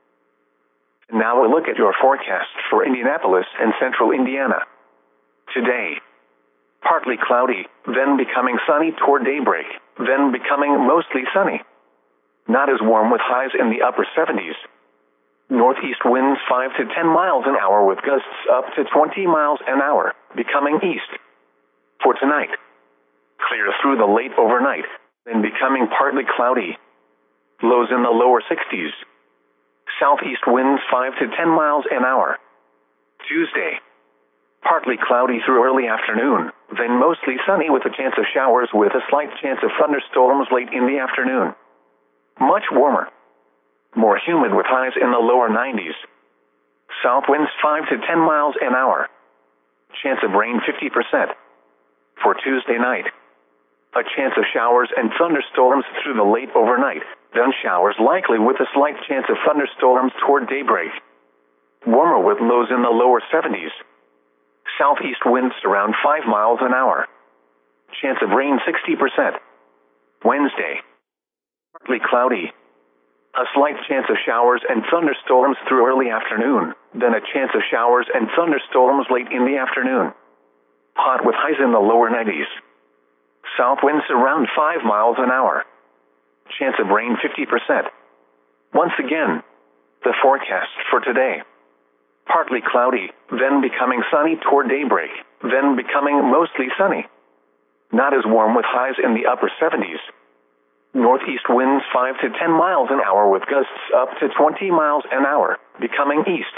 Now a look at your forecast for Indianapolis and central Indiana. Today, partly cloudy, then becoming sunny toward daybreak, then becoming mostly sunny. Not as warm with highs in the upper seventies. Northeast winds five to ten miles an hour with gusts up to twenty miles an hour, becoming east. For tonight, clear through the late overnight, then becoming partly cloudy. Lows in the lower sixties. Southeast winds five to ten miles an hour. Tuesday, partly cloudy through early afternoon, then mostly sunny with a chance of showers with a slight chance of thunderstorms late in the afternoon. Much warmer. More humid with highs in the lower nineties. South winds five to ten miles an hour. Chance of rain fifty percent. For Tuesday night, a chance of showers and thunderstorms through the late overnight, then showers likely with a slight chance of thunderstorms toward daybreak. Warmer with lows in the lower seventies. Southeast winds around five miles an hour. Chance of rain sixty percent. Wednesday, partly cloudy. A slight chance of showers and thunderstorms through early afternoon, then a chance of showers and thunderstorms late in the afternoon. Hot with highs in the lower nineties. South winds around five miles an hour. Chance of rain fifty percent. Once again, the forecast for today. Partly cloudy, then becoming sunny toward daybreak, then becoming mostly sunny. Not as warm with highs in the upper seventies. Northeast winds five to ten miles an hour with gusts up to twenty miles an hour, becoming east.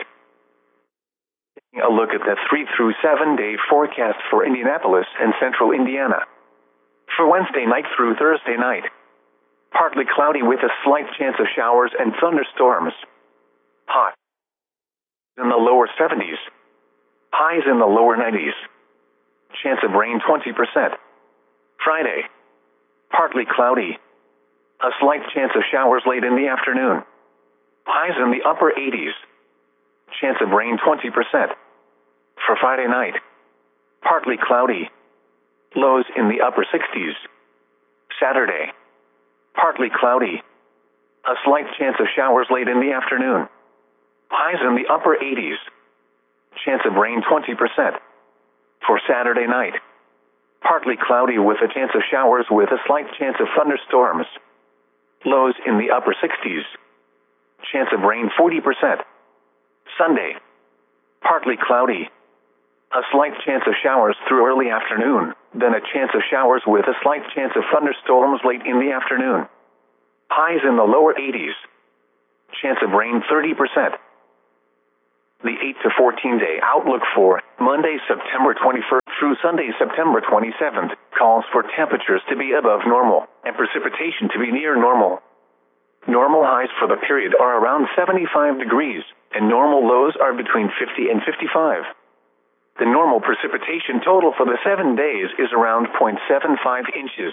Taking a look at the three through seven day forecast for Indianapolis and central Indiana. For Wednesday night through Thursday night, partly cloudy with a slight chance of showers and thunderstorms. Hot in the lower seventies. Highs in the lower nineties. Chance of rain twenty percent. Friday, partly cloudy. A slight chance of showers late in the afternoon. Highs in the upper eighties. Chance of rain twenty percent. For Friday night, partly cloudy. Lows in the upper sixties. Saturday, partly cloudy. A slight chance of showers late in the afternoon. Highs in the upper eighties. Chance of rain twenty percent. For Saturday night, partly cloudy with a chance of showers with a slight chance of thunderstorms. Lows in the upper sixties. Chance of rain forty percent. Sunday, partly cloudy. A slight chance of showers through early afternoon, then a chance of showers with a slight chance of thunderstorms late in the afternoon. Highs in the lower eighties. Chance of rain thirty percent. The eight to fourteen day outlook for Monday, September twenty-first through Sunday, September twenty-seventh, calls for temperatures to be above normal and precipitation to be near normal. Normal highs for the period are around seventy-five degrees, and normal lows are between fifty and fifty-five. The normal precipitation total for the seven days is around zero point seven five inches.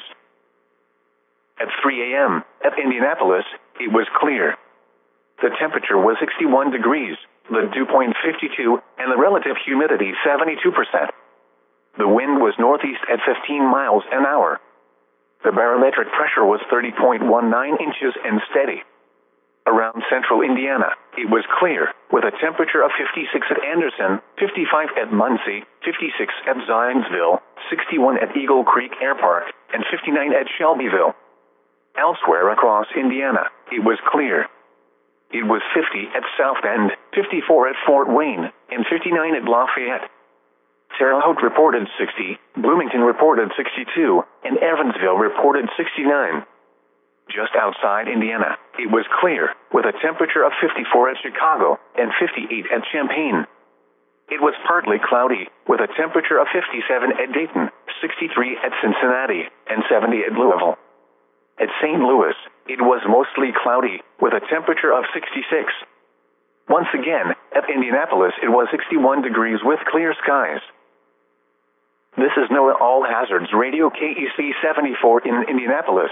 At three a m at Indianapolis, it was clear. The temperature was sixty-one degrees, the dew point fifty-two, and the relative humidity seventy-two percent. The wind was northeast at fifteen miles an hour. The barometric pressure was thirty point one nine inches and steady. Around central Indiana, it was clear, with a temperature of fifty-six at Anderson, fifty-five at Muncie, fifty-six at Zionsville, sixty-one at Eagle Creek Air Park, and fifty-nine at Shelbyville. Elsewhere across Indiana, it was clear. It was fifty at South Bend, fifty-four at Fort Wayne, and fifty-nine at Lafayette. Terre Haute reported sixty, Bloomington reported sixty-two, and Evansville reported sixty-nine. Just outside Indiana, it was clear, with a temperature of fifty-four at Chicago and fifty-eight at Champaign. It was partly cloudy, with a temperature of fifty-seven at Dayton, sixty-three at Cincinnati, and seventy at Louisville. At Saint Louis, it was mostly cloudy, with a temperature of sixty-six. Once again, at Indianapolis it was sixty-one degrees with clear skies. This is NOAA All Hazards Radio K E C seventy-four in Indianapolis.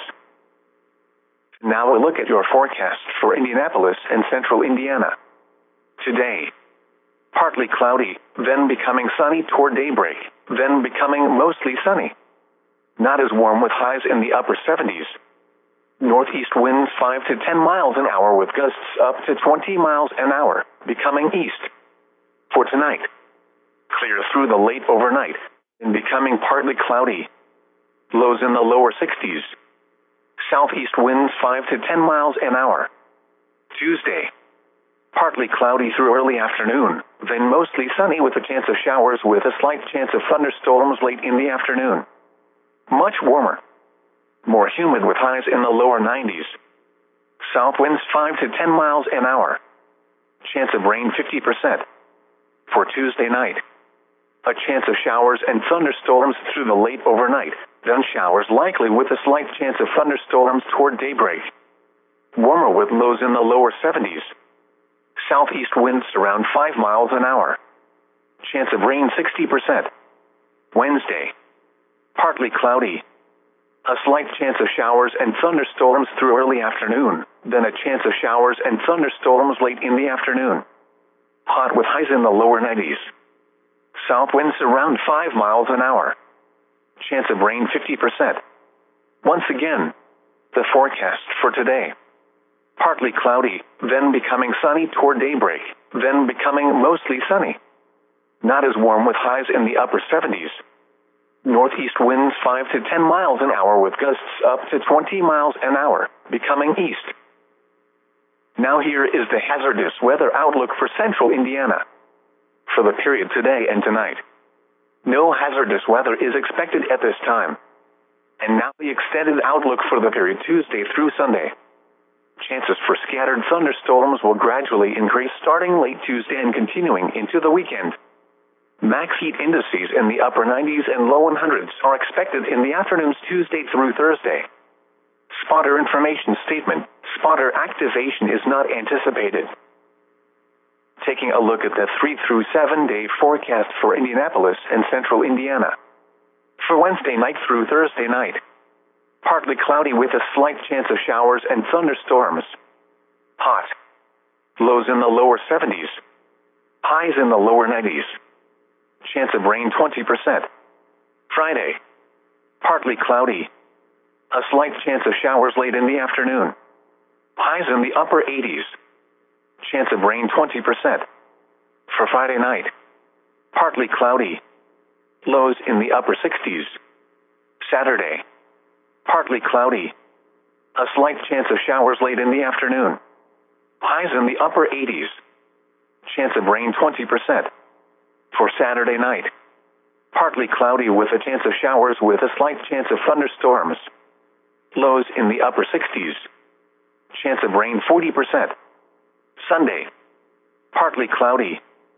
Now a look at your forecast for Indianapolis and central Indiana. Today, partly cloudy, then becoming sunny toward daybreak, then becoming mostly sunny. Not as warm with highs in the upper seventies. Northeast winds five to ten miles an hour with gusts up to twenty miles an hour, becoming east. For tonight, clear through the late overnight, and becoming partly cloudy. Lows in the lower sixties. Southeast winds five to ten miles an hour. Tuesday, partly cloudy through early afternoon, then mostly sunny with a chance of showers with a slight chance of thunderstorms late in the afternoon. Much warmer. More humid with highs in the lower nineties. South winds five to ten miles an hour. Chance of rain fifty percent. For Tuesday night, a chance of showers and thunderstorms through the late overnight, then showers likely with a slight chance of thunderstorms toward daybreak. Warmer with lows in the lower seventies. Southeast winds around five miles an hour. Chance of rain sixty percent. Wednesday, partly cloudy. A slight chance of showers and thunderstorms through early afternoon, then a chance of showers and thunderstorms late in the afternoon. Hot with highs in the lower nineties. South winds around five miles an hour. Chance of rain fifty percent. Once again, the forecast for today. Partly cloudy, then becoming sunny toward daybreak, then becoming mostly sunny. Not as warm with highs in the upper seventies. Northeast winds five to ten miles an hour with gusts up to twenty miles an hour, becoming east. Now here is the hazardous weather outlook for central Indiana. For the period today and tonight, no hazardous weather is expected at this time. And now the extended outlook for the period Tuesday through Sunday. Chances for scattered thunderstorms will gradually increase starting late Tuesday and continuing into the weekend. Max heat indices in the upper nineties and low hundreds are expected in the afternoons Tuesday through Thursday. Spotter information statement: spotter activation is not anticipated. Taking a look at the three through seven day forecast for Indianapolis and central Indiana. For Wednesday night through Thursday night, partly cloudy with a slight chance of showers and thunderstorms. Hot. Lows in the lower seventies. Highs in the lower nineties. Chance of rain twenty percent. Friday, partly cloudy. A slight chance of showers late in the afternoon. Highs in the upper eighties. Chance of rain twenty percent. For Friday night, partly cloudy. Lows in the upper sixties. Saturday, partly cloudy. A slight chance of showers late in the afternoon. Highs in the upper eighties. Chance of rain twenty percent. For Saturday night, partly cloudy with a chance of showers with a slight chance of thunderstorms. Lows in the upper sixties. Chance of rain forty percent. Sunday, partly cloudy.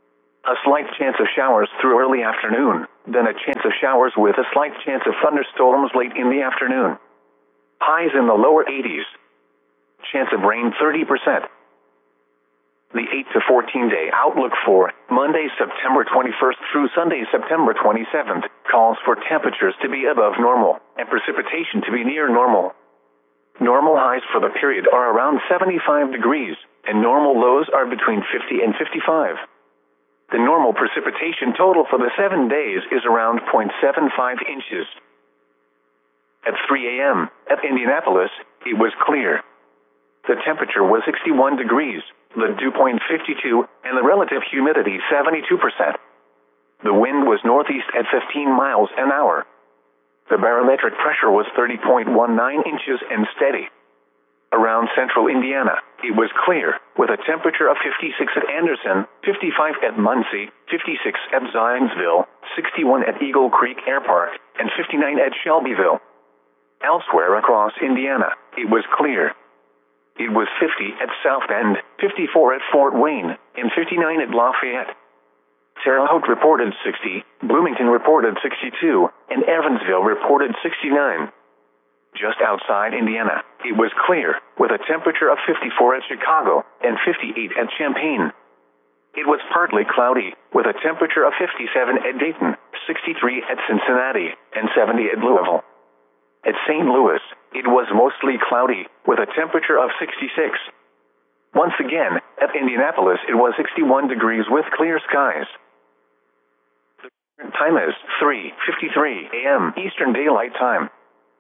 A slight chance of showers through early afternoon, then a chance of showers with a slight chance of thunderstorms late in the afternoon. Highs in the lower eighties. Chance of rain thirty percent. The eight to fourteen day outlook for Monday, September twenty-first through Sunday, September twenty-seventh, calls for temperatures to be above normal and precipitation to be near normal. Normal highs for the period are around seventy-five degrees, and normal lows are between fifty and fifty-five. The normal precipitation total for the seven days is around zero point seven five inches. At three a m at Indianapolis, it was clear. The temperature was sixty-one degrees, the dew point fifty-two, and the relative humidity seventy-two percent. The wind was northeast at fifteen miles an hour. The barometric pressure was thirty point one nine inches and steady. Around central Indiana, it was clear, with a temperature of fifty-six at Anderson, fifty-five at Muncie, fifty-six at Zionsville, sixty-one at Eagle Creek Air Park, and fifty-nine at Shelbyville. Elsewhere across Indiana, it was clear. It was fifty at South Bend, fifty-four at Fort Wayne, and fifty-nine at Lafayette. Terre Haute reported sixty, Bloomington reported sixty-two, and Evansville reported sixty-nine. Just outside Indiana, it was clear, with a temperature of fifty-four at Chicago and fifty-eight at Champaign. It was partly cloudy, with a temperature of fifty-seven at Dayton, sixty-three at Cincinnati, and seventy at Louisville. At Saint Louis, it was mostly cloudy, with a temperature of sixty-six. Once again, at Indianapolis it was sixty-one degrees with clear skies. The current time is three fifty-three a m Eastern Daylight Time.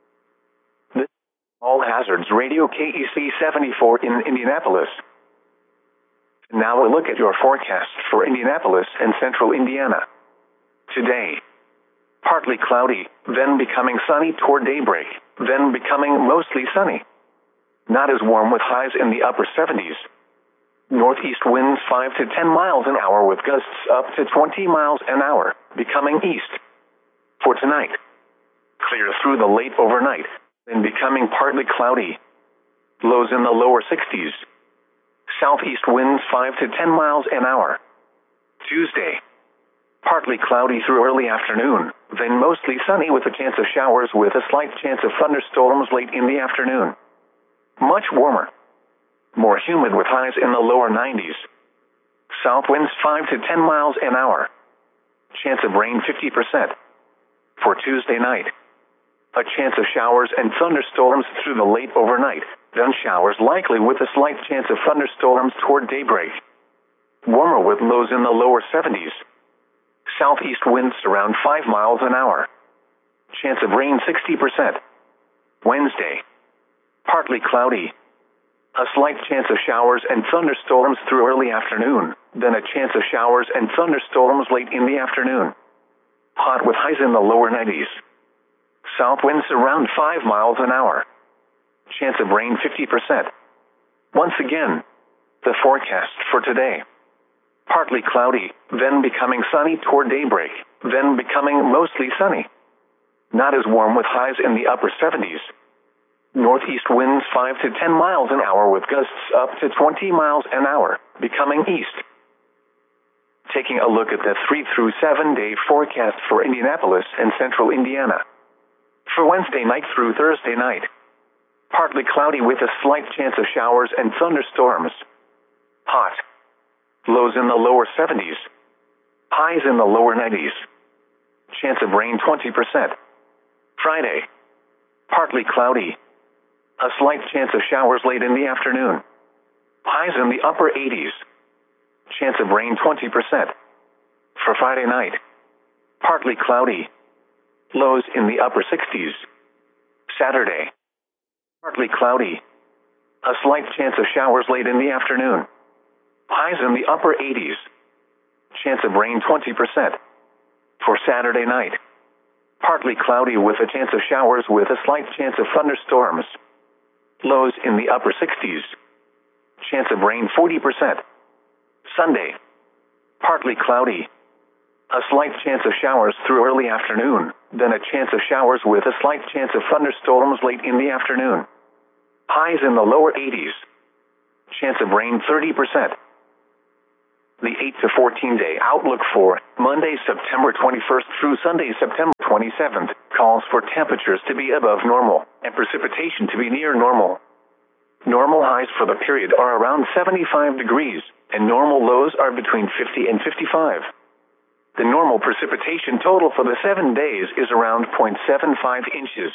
All Hazards Radio K E C seventy-four in Indianapolis. Now a look at your forecast for Indianapolis and central Indiana. Today, partly cloudy, then becoming sunny toward daybreak, then becoming mostly sunny. Not as warm with highs in the upper seventies. Northeast winds five to ten miles an hour with gusts up to twenty miles an hour, becoming east. For tonight, clear through the late overnight, then becoming partly cloudy. Lows in the lower sixties. Southeast winds five to ten miles an hour. Tuesday, partly cloudy through early afternoon, then mostly sunny with a chance of showers with a slight chance of thunderstorms late in the afternoon. Much warmer. More humid with highs in the lower nineties. South winds five to ten miles an hour. Chance of rain fifty percent. For Tuesday night, a chance of showers and thunderstorms through the late overnight, then showers likely with a slight chance of thunderstorms toward daybreak. Warmer with lows in the lower seventies. Southeast winds around five miles an hour. Chance of rain sixty percent. Wednesday, partly cloudy. A slight chance of showers and thunderstorms through early afternoon, then a chance of showers and thunderstorms late in the afternoon. Hot with highs in the lower nineties. South winds around five miles an hour. Chance of rain fifty percent. Once again, the forecast for today. Partly cloudy, then becoming sunny toward daybreak, then becoming mostly sunny. Not as warm with highs in the upper seventies. Northeast winds five to ten miles an hour with gusts up to twenty miles an hour, becoming east. Taking a look at the three through seven day forecast for Indianapolis and central Indiana. For Wednesday night through Thursday night, partly cloudy with a slight chance of showers and thunderstorms. Hot. Lows in the lower seventies. Highs in the lower nineties. Chance of rain twenty percent. Friday, partly cloudy. A slight chance of showers late in the afternoon. Highs in the upper eighties. Chance of rain twenty percent. For Friday night, partly cloudy. Lows in the upper sixties. Saturday, partly cloudy. A slight chance of showers late in the afternoon. Highs in the upper eighties. Chance of rain twenty percent. For Saturday night, partly cloudy with a chance of showers with a slight chance of thunderstorms. Lows in the upper sixties. Chance of rain forty percent. Sunday, partly cloudy. A slight chance of showers through early afternoon, then a chance of showers with a slight chance of thunderstorms late in the afternoon. Highs in the lower eighties. Chance of rain thirty percent. The eight to fourteen day outlook for Monday, September twenty-first through Sunday, September twenty-seventh, calls for temperatures to be above normal and precipitation to be near normal. Normal highs for the period are around seventy-five degrees, and normal lows are between fifty and fifty-five. The normal precipitation total for the seven days is around zero point seven five inches.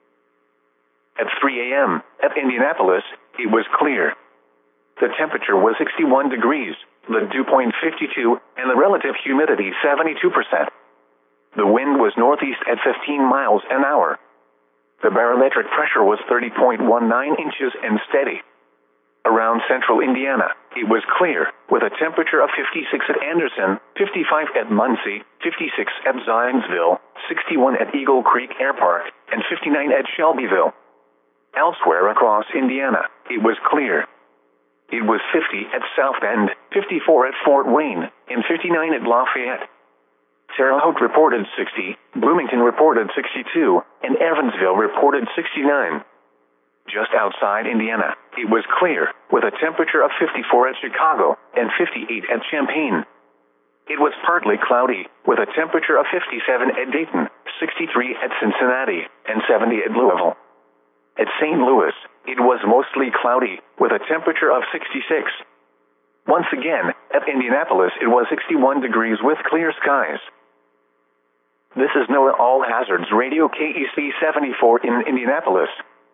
At three a m at Indianapolis, it was clear. The temperature was sixty-one degrees, the dew point fifty-two, and the relative humidity seventy-two percent. The wind was northeast at fifteen miles an hour. The barometric pressure was thirty point one nine inches and steady. Around central Indiana, it was clear, with a temperature of fifty-six at Anderson, fifty-five at Muncie, fifty-six at Zionsville, sixty-one at Eagle Creek Air Park, and fifty-nine at Shelbyville. Elsewhere across Indiana, it was clear. It was fifty at South Bend, fifty-four at Fort Wayne, and fifty-nine at Lafayette. Terre Haute reported sixty, Bloomington reported sixty-two, and Evansville reported sixty-nine. Just outside Indiana, it was clear, with a temperature of fifty-four at Chicago and fifty-eight at Champaign. It was partly cloudy, with a temperature of fifty-seven at Dayton, sixty-three at Cincinnati, and seventy at Louisville. At Saint Louis, it was mostly cloudy, with a temperature of sixty-six. Once again, at Indianapolis it was sixty-one degrees with clear skies. This is NOAA All Hazards Radio K E C seventy-four in Indianapolis.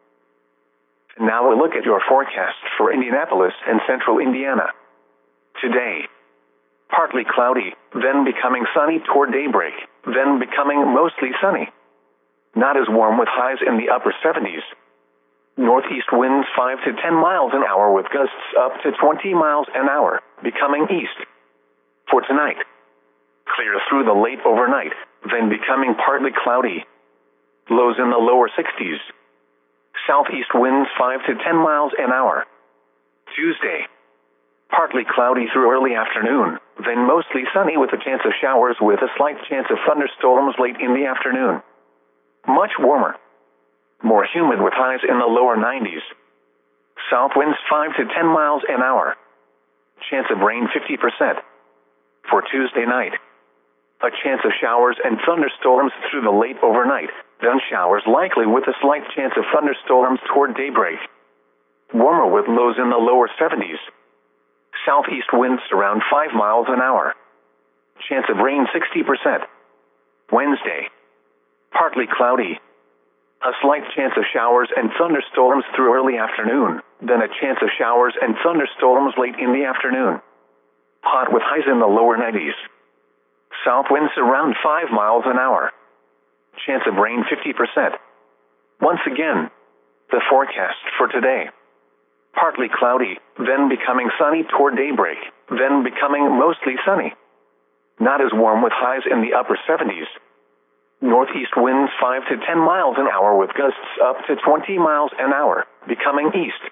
Now a look at your forecast for Indianapolis and central Indiana. Today, partly cloudy, then becoming sunny toward daybreak, then becoming mostly sunny. Not as warm with highs in the upper seventies. Northeast winds five to ten miles an hour with gusts up to twenty miles an hour, becoming east. For tonight, clear through the late overnight, then becoming partly cloudy. Lows in the lower sixties. Southeast winds five to ten miles an hour. Tuesday, partly cloudy through early afternoon, then mostly sunny with a chance of showers with a slight chance of thunderstorms late in the afternoon. Much warmer. More humid with highs in the lower nineties. South winds five to ten miles an hour. Chance of rain fifty percent. For Tuesday night, a chance of showers and thunderstorms through the late overnight, then showers likely with a slight chance of thunderstorms toward daybreak. Warmer with lows in the lower seventies. Southeast winds around five miles an hour. Chance of rain sixty percent. Wednesday, partly cloudy. A slight chance of showers and thunderstorms through early afternoon, then a chance of showers and thunderstorms late in the afternoon. Hot with highs in the lower nineties. South winds around five miles an hour. Chance of rain fifty percent. Once again, the forecast for today. Partly cloudy, then becoming sunny toward daybreak, then becoming mostly sunny. Not as warm with highs in the upper seventies. Northeast winds five to ten miles an hour with gusts up to twenty miles an hour, becoming east.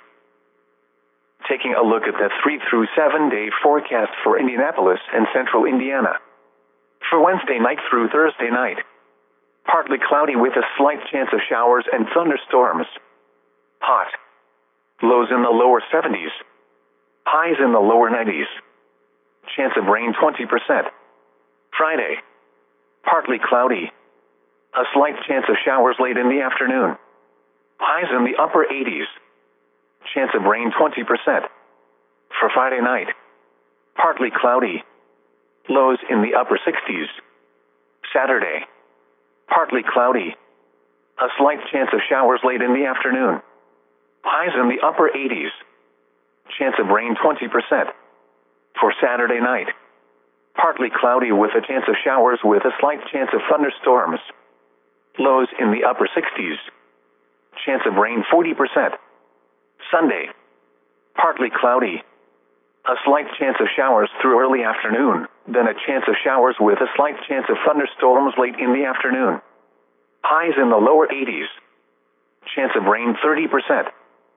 Taking a look at the three through seven day forecast for Indianapolis and central Indiana. For Wednesday night through Thursday night, partly cloudy with a slight chance of showers and thunderstorms. Hot. Lows in the lower seventies. Highs in the lower nineties. Chance of rain twenty percent. Friday, partly cloudy. A slight chance of showers late in the afternoon. Highs in the upper eighties. Chance of rain twenty percent. For Friday night, partly cloudy. Lows in the upper sixties. Saturday, partly cloudy. A slight chance of showers late in the afternoon. Highs in the upper eighties. Chance of rain twenty percent. For Saturday night, partly cloudy with a chance of showers with a slight chance of thunderstorms. Lows in the upper sixties. Chance of rain forty percent. Sunday, partly cloudy. A slight chance of showers through early afternoon, then a chance of showers with a slight chance of thunderstorms late in the afternoon. Highs in the lower eighties. Chance of rain thirty percent.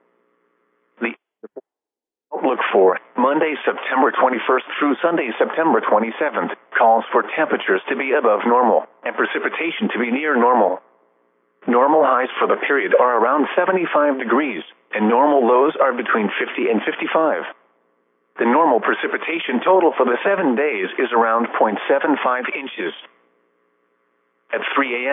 The outlook for Monday, September twenty-first through Sunday, September twenty-seventh, calls for temperatures to be above normal and precipitation to be near normal. Normal highs for the period are around seventy-five degrees, and normal lows are between fifty and fifty-five. The normal precipitation total for the seven days is around zero point seven five inches. At three a m